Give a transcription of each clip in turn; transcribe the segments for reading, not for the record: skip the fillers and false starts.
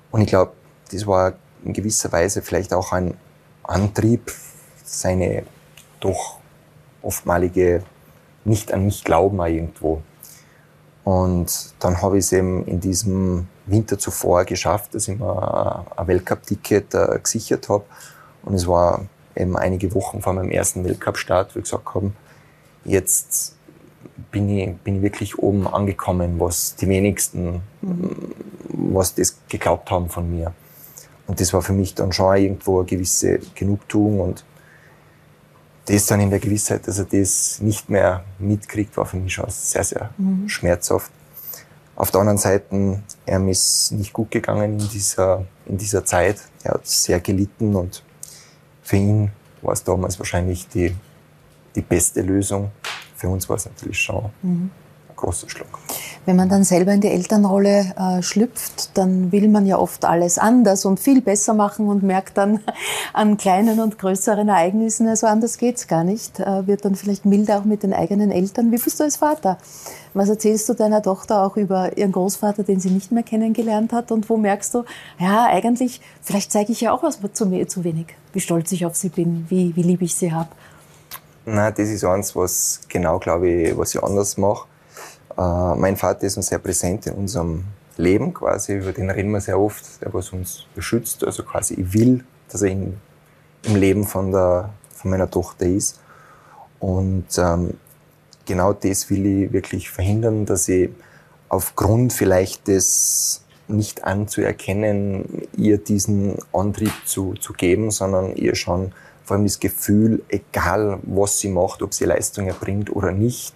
Und ich glaube, das war in gewisser Weise vielleicht auch ein Antrieb, seine doch oftmalige nicht an mich glauben auch irgendwo. Und dann habe ich es eben in diesem Winter zuvor geschafft, dass ich mir ein Weltcup-Ticket gesichert habe. Und es war eben einige Wochen vor meinem ersten Weltcup-Start, wo ich gesagt habe, jetzt bin ich wirklich oben angekommen, was die wenigsten, was das geglaubt haben von mir. Und das war für mich dann schon irgendwo eine gewisse Genugtuung, und das dann in der Gewissheit, dass er das nicht mehr mitkriegt, war für mich schon sehr, sehr schmerzhaft. Auf der anderen Seite, ihm ist nicht gut gegangen in dieser Zeit. Er hat sehr gelitten, und für ihn war es damals wahrscheinlich die beste Lösung. Für uns war es natürlich schon ein großer Schlag. Wenn man dann selber in die Elternrolle schlüpft, dann will man ja oft alles anders und viel besser machen und merkt dann an kleinen und größeren Ereignissen, also anders geht's gar nicht. Wird dann vielleicht milder auch mit den eigenen Eltern. Wie bist du als Vater? Was erzählst du deiner Tochter auch über ihren Großvater, den sie nicht mehr kennengelernt hat? Und wo merkst du, ja, eigentlich, vielleicht zeige ich ja auch was zu wenig, wie stolz ich auf sie bin, wie lieb ich sie habe. Nein, das ist eins, was genau, glaube ich, was ich anders mache. Mein Vater ist uns sehr präsent in unserem Leben quasi, über den reden wir sehr oft, der was uns beschützt, also quasi ich will, dass er im Leben von meiner Tochter ist. Und genau das will ich wirklich verhindern, dass ich aufgrund vielleicht des nicht anzuerkennen, ihr diesen Antrieb zu geben, sondern ihr schon vor allem das Gefühl, egal was sie macht, ob sie Leistung erbringt oder nicht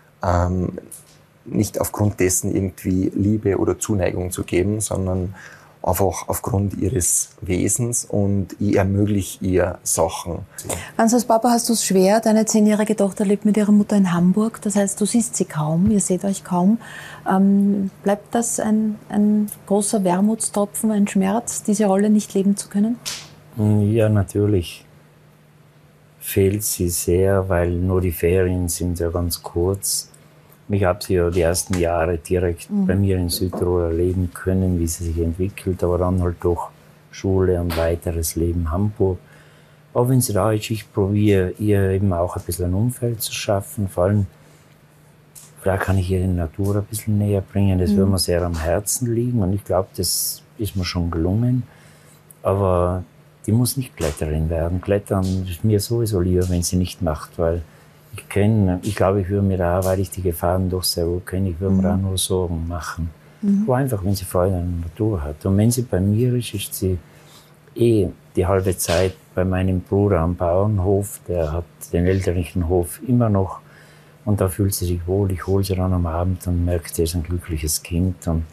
aufgrund dessen irgendwie Liebe oder Zuneigung zu geben, sondern einfach aufgrund ihres Wesens, und ich ermögliche ihr Sachen. Hans, als Papa hast du es schwer. Deine 10-jährige Tochter lebt mit ihrer Mutter in Hamburg. Das heißt, du siehst sie kaum, ihr seht euch kaum. Bleibt das ein großer Wermutstropfen, ein Schmerz, diese Rolle nicht leben zu können? Ja, natürlich fehlt sie sehr, weil nur die Ferien sind ja ganz kurz. Ich habe sie ja die ersten Jahre direkt bei mir in Südtirol erleben können, wie sie sich entwickelt, aber dann halt durch Schule und weiteres Leben in Hamburg. Aber wenn sie da ist, ich probiere ihr eben auch ein bisschen ein Umfeld zu schaffen, vor allem da kann ich ihr die Natur ein bisschen näher bringen, das würde mir sehr am Herzen liegen, und ich glaube, das ist mir schon gelungen. Aber die muss nicht Kletterin werden. Klettern ist mir sowieso lieber, wenn sie nicht macht, weil ich glaube, ich würde mir da, weil ich die Gefahren doch sehr gut kenne, ich würde mir da nur Sorgen machen. Aber einfach, wenn sie Freude an der Natur hat. Und wenn sie bei mir ist sie die halbe Zeit bei meinem Bruder am Bauernhof. Der hat den elterlichen Hof immer noch. Und da fühlt sie sich wohl. Ich hole sie dann am Abend und merke, sie ist ein glückliches Kind. Und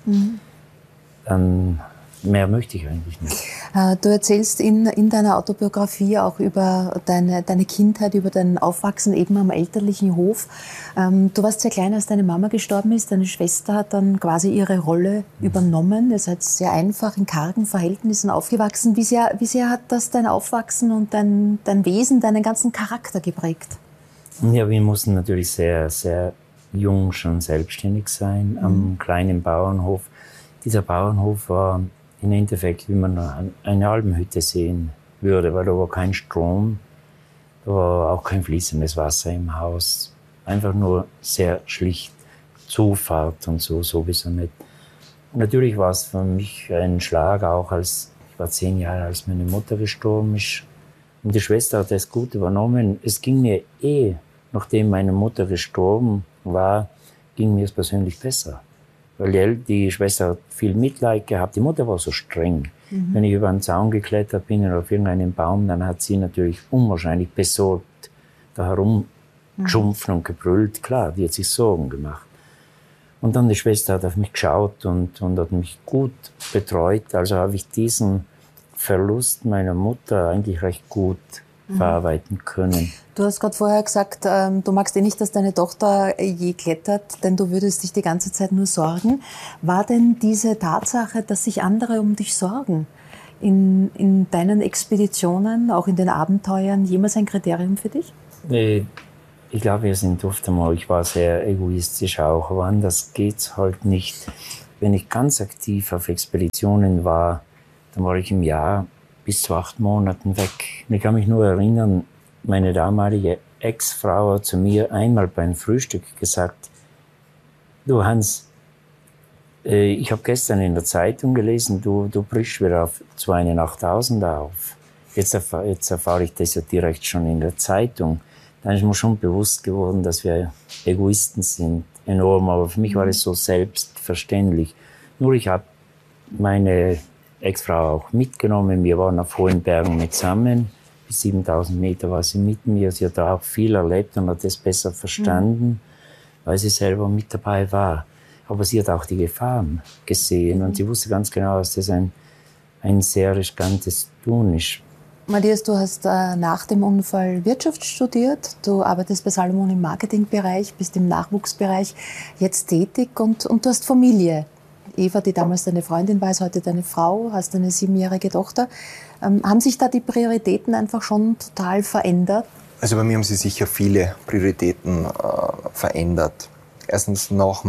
dann mehr möchte ich eigentlich nicht. Du erzählst in deiner Autobiografie auch über deine Kindheit, über dein Aufwachsen eben am elterlichen Hof. Du warst sehr klein, als deine Mama gestorben ist. Deine Schwester hat dann quasi ihre Rolle übernommen. Ihr seid sehr einfach in kargen Verhältnissen aufgewachsen. Wie sehr hat das dein Aufwachsen und dein Wesen, deinen ganzen Charakter geprägt? Ja, wir mussten natürlich sehr, sehr jung schon selbstständig sein am kleinen Bauernhof. Dieser Bauernhof war im Endeffekt, wie man eine Alpenhütte sehen würde, weil da war kein Strom, da war auch kein fließendes Wasser im Haus. Einfach nur sehr schlicht Zufahrt und so sowieso nicht. Und natürlich war es für mich ein Schlag, auch ich war 10 Jahre, als meine Mutter gestorben ist. Und die Schwester hat das gut übernommen. Es ging mir nachdem meine Mutter gestorben war, ging mir es persönlich besser. Weil die Schwester hat viel Mitleid gehabt. Die Mutter war so streng. Wenn ich über einen Zaun geklettert bin oder auf irgendeinen Baum, dann hat sie natürlich unwahrscheinlich besorgt da herumgeschumpfen und gebrüllt. Klar, die hat sich Sorgen gemacht. Und dann die Schwester hat auf mich geschaut und hat mich gut betreut. Also habe ich diesen Verlust meiner Mutter eigentlich recht gut verarbeiten können. Du hast gerade vorher gesagt, du magst nicht, dass deine Tochter je klettert, denn du würdest dich die ganze Zeit nur sorgen. War denn diese Tatsache, dass sich andere um dich sorgen, in deinen Expeditionen, auch in den Abenteuern, jemals ein Kriterium für dich? Ich glaube, wir sind oft einmal, ich war sehr egoistisch auch, aber anders geht's halt nicht. Wenn ich ganz aktiv auf Expeditionen war, Dann war ich im Jahr bis zu 8 Monaten weg. Und ich kann mich nur erinnern, meine damalige Ex-Frau hat zu mir einmal beim Frühstück gesagt, du Hans, ich habe gestern in der Zeitung gelesen, du brichst wieder zu einem 8000 auf. Jetzt erfahre ich das ja direkt schon in der Zeitung. Dann ist mir schon bewusst geworden, dass wir Egoisten sind, enorm. Aber für mich war das so selbstverständlich. Nur ich habe meine Ex-Frau auch mitgenommen. Wir waren auf hohen Bergen mit zusammen. Bis 7000 Meter war sie mit mir. Sie hat da auch viel erlebt und hat das besser verstanden, weil sie selber mit dabei war. Aber sie hat auch die Gefahren gesehen und sie wusste ganz genau, dass das ein sehr riskantes Tun ist. Matthias, du hast nach dem Unfall Wirtschaft studiert, du arbeitest bei Salomon im Marketingbereich, bist im Nachwuchsbereich jetzt tätig und du hast Familie. Eva, die damals deine Freundin war, ist heute deine Frau, hast eine 7-jährige Tochter. Haben sich da die Prioritäten einfach schon total verändert? Also bei mir haben sich sicher viele Prioritäten verändert. Erstens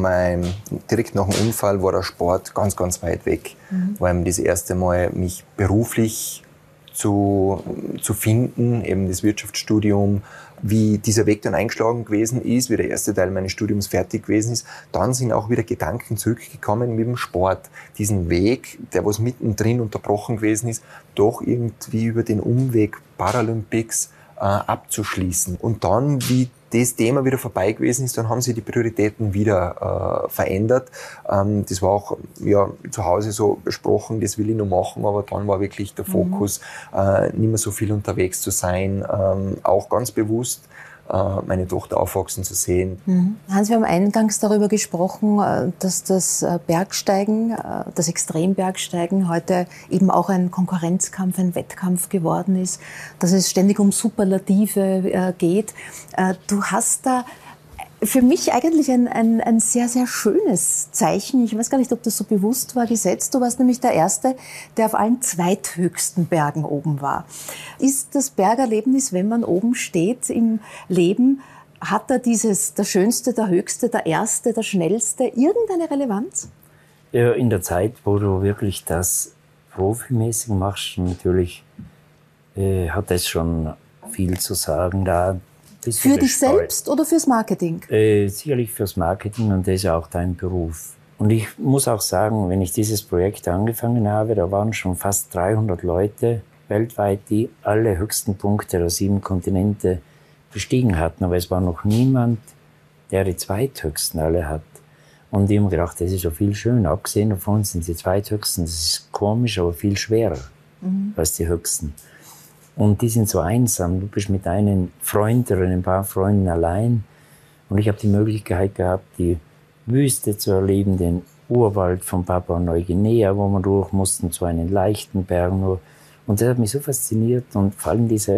direkt nach dem Unfall war der Sport ganz, ganz weit weg. War eben das erste Mal, mich beruflich zu finden, eben das Wirtschaftsstudium, wie dieser Weg dann eingeschlagen gewesen ist, wie der erste Teil meines Studiums fertig gewesen ist. Dann sind auch wieder Gedanken zurückgekommen mit dem Sport. Diesen Weg, der was mittendrin unterbrochen gewesen ist, doch irgendwie über den Umweg Paralympics abzuschließen. Und dann, wie das Thema wieder vorbei gewesen ist, dann haben sich die Prioritäten wieder verändert. Das war auch zu Hause so besprochen, das will ich noch machen, aber dann war wirklich der Fokus, nicht mehr so viel unterwegs zu sein, auch ganz bewusst meine Tochter aufwachsen zu sehen. Hans, wir haben eingangs darüber gesprochen, dass das Bergsteigen, das Extrembergsteigen heute eben auch ein Konkurrenzkampf, ein Wettkampf geworden ist, dass es ständig um Superlative geht. Du hast da für mich eigentlich ein sehr, sehr schönes Zeichen. Ich weiß gar nicht, ob das so bewusst war, gesetzt. Du warst nämlich der Erste, der auf allen zweithöchsten Bergen oben war. Ist das Bergerlebnis, wenn man oben steht im Leben, hat da der Schönste, der Höchste, der Erste, der Schnellste irgendeine Relevanz? Ja, in der Zeit, wo du wirklich das profimäßig machst, natürlich hat das schon viel zu sagen da. Für dich selbst oder fürs Marketing? Sicherlich fürs Marketing und das ist auch dein Beruf. Und ich muss auch sagen, wenn ich dieses Projekt angefangen habe, da waren schon fast 300 Leute weltweit, die alle höchsten Punkte der 7 Kontinente bestiegen hatten. Aber es war noch niemand, der die zweithöchsten alle hat. Und ich habe mir gedacht, das ist ja viel schöner. Abgesehen davon sind die zweithöchsten, das ist komisch, aber viel schwerer als die höchsten. Und die sind so einsam. Du bist mit einem Freund oder ein paar Freunden allein. Und ich habe die Möglichkeit gehabt, die Wüste zu erleben, den Urwald von Papua-Neuguinea, wo wir durch mussten, zu einem leichten Berg nur. Und das hat mich so fasziniert und vor allem diese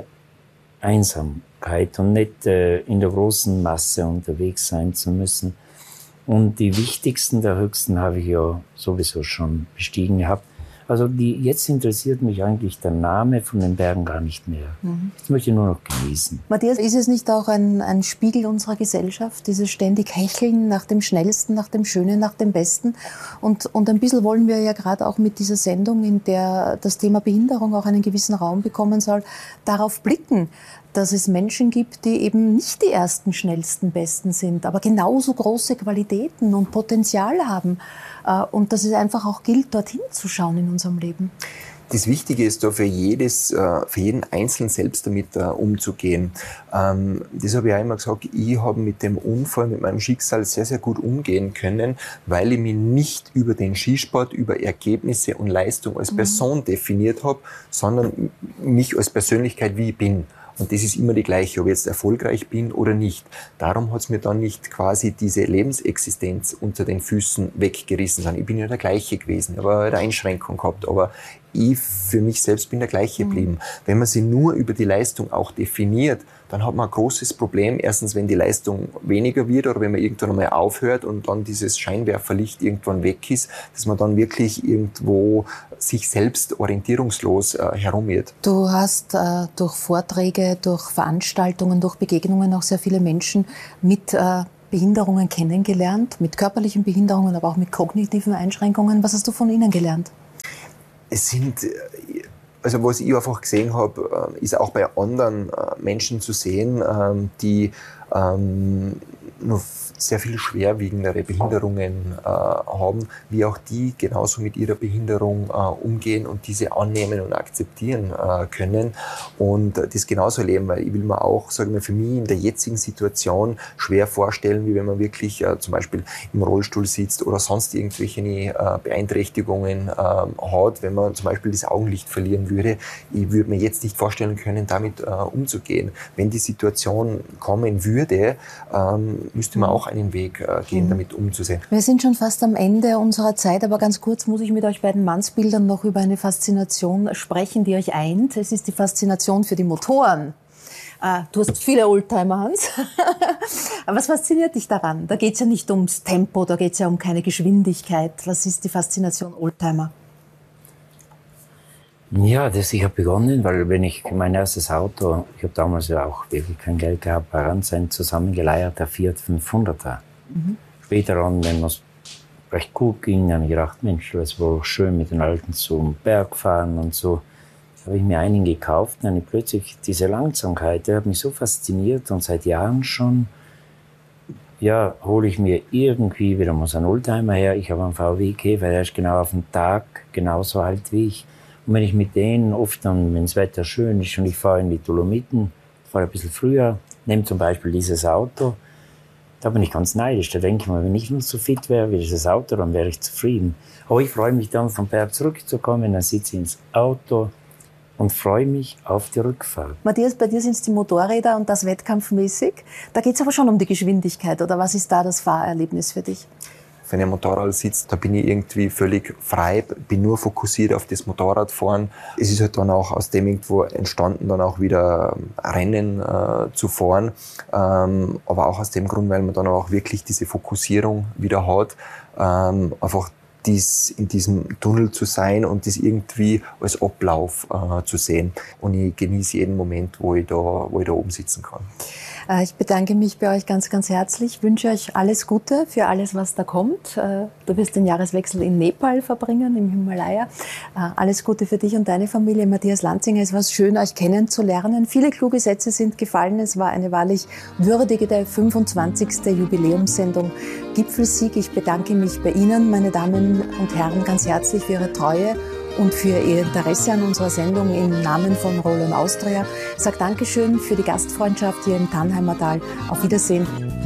Einsamkeit und nicht in der großen Masse unterwegs sein zu müssen. Und die wichtigsten der höchsten habe ich ja sowieso schon bestiegen gehabt. Also jetzt interessiert mich eigentlich der Name von den Bergen gar nicht mehr. Jetzt möchte ich nur noch genießen. Matthias, ist es nicht auch ein Spiegel unserer Gesellschaft, dieses ständig Hecheln nach dem Schnellsten, nach dem Schönen, nach dem Besten? Und ein bisschen wollen wir ja gerade auch mit dieser Sendung, in der das Thema Behinderung auch einen gewissen Raum bekommen soll, darauf blicken, dass es Menschen gibt, die eben nicht die ersten, schnellsten, besten sind, aber genauso große Qualitäten und Potenzial haben. Und dass es einfach auch gilt, dorthin zu schauen in unserem Leben. Das Wichtige ist da für jeden Einzelnen selbst damit umzugehen. Das habe ich auch immer gesagt, ich habe mit dem Unfall, mit meinem Schicksal sehr, sehr gut umgehen können, weil ich mich nicht über den Skisport, über Ergebnisse und Leistung als Person definiert habe, sondern mich als Persönlichkeit, wie ich bin. Und das ist immer die gleiche, ob ich jetzt erfolgreich bin oder nicht. Darum hat es mir dann nicht quasi diese Lebensexistenz unter den Füßen weggerissen, sondern ich bin ja der gleiche gewesen. Ich habe eine Einschränkung gehabt, aber ich für mich selbst bin der gleiche geblieben. Wenn man sie nur über die Leistung auch definiert, dann hat man ein großes Problem. Erstens, wenn die Leistung weniger wird oder wenn man irgendwann einmal aufhört und dann dieses Scheinwerferlicht irgendwann weg ist, dass man dann wirklich irgendwo sich selbst orientierungslos herumirrt. Du hast durch Vorträge, durch Veranstaltungen, durch Begegnungen auch sehr viele Menschen mit Behinderungen kennengelernt, mit körperlichen Behinderungen, aber auch mit kognitiven Einschränkungen. Was hast du von ihnen gelernt? Es sind, also was ich einfach gesehen habe, ist auch bei anderen Menschen zu sehen, die noch sehr viel schwerwiegendere Behinderungen haben, wie auch die genauso mit ihrer Behinderung umgehen und diese annehmen und akzeptieren können und das genauso leben, weil ich will mir auch, sage ich mal, für mich in der jetzigen Situation schwer vorstellen, wie wenn man wirklich zum Beispiel im Rollstuhl sitzt oder sonst irgendwelche Beeinträchtigungen hat, wenn man zum Beispiel das Augenlicht verlieren würde. Ich würde mir jetzt nicht vorstellen können, damit umzugehen. Wenn die Situation kommen würde, müsste man auch einen Weg gehen, damit umzusehen. Wir sind schon fast am Ende unserer Zeit, aber ganz kurz muss ich mit euch beiden Mannsbildern noch über eine Faszination sprechen, die euch eint. Es ist die Faszination für die Motoren. Du hast viele Oldtimer, Hans. Aber was fasziniert dich daran? Da geht es ja nicht ums Tempo, da geht es ja um keine Geschwindigkeit. Was ist die Faszination Oldtimer? Ja, ich habe begonnen, weil wenn ich mein erstes Auto, ich habe damals ja auch wirklich kein Geld gehabt, war ein zusammengeleierter Fiat 500er. Später an, wenn es recht gut ging, dann habe ich gedacht, Mensch, das war schön mit den Alten zum Berg fahren und so. Habe ich mir einen gekauft und dann plötzlich diese Langsamkeit, der hat mich so fasziniert und seit Jahren schon, ja, hole ich mir irgendwie wieder mal so einen Oldtimer her. Ich habe einen VW Käfer, der ist genau auf den Tag genauso alt wie ich. Und wenn ich mit denen oft dann, wenn das Wetter schön ist und ich fahre in die Dolomiten, fahre ein bisschen früher, nehme zum Beispiel dieses Auto, da bin ich ganz neidisch. Da denke ich mir, wenn ich nur so fit wäre wie dieses Auto, dann wäre ich zufrieden. Aber ich freue mich dann, vom Berg zurückzukommen, dann sitze ich ins Auto und freue mich auf die Rückfahrt. Matthias, bei dir sind es die Motorräder und das wettkampfmäßig. Da geht es aber schon um die Geschwindigkeit, oder was ist da das Fahrerlebnis für dich? Wenn ich am Motorrad sitze, da bin ich irgendwie völlig frei, bin nur fokussiert auf das Motorradfahren. Es ist halt dann auch aus dem irgendwo entstanden, dann auch wieder Rennen zu fahren. Aber auch aus dem Grund, weil man dann auch wirklich diese Fokussierung wieder hat. Einfach in diesem Tunnel zu sein und das irgendwie als Ablauf zu sehen. Und ich genieße jeden Moment, wo ich da oben sitzen kann. Ich bedanke mich bei euch ganz, ganz herzlich. Ich wünsche euch alles Gute für alles, was da kommt. Du wirst den Jahreswechsel in Nepal verbringen, im Himalaya. Alles Gute für dich und deine Familie. Matthias Lanzinger, es war schön, euch kennenzulernen. Viele kluge Sätze sind gefallen. Es war eine wahrlich würdige 25. Jubiläumssendung Gipfelsieg. Ich bedanke mich bei Ihnen, meine Damen und Herren, ganz herzlich für Ihre Treue und für Ihr Interesse an unserer Sendung im Namen von Roland Austria. Ich sage Dankeschön für die Gastfreundschaft hier im Tannheimer Tal. Auf Wiedersehen.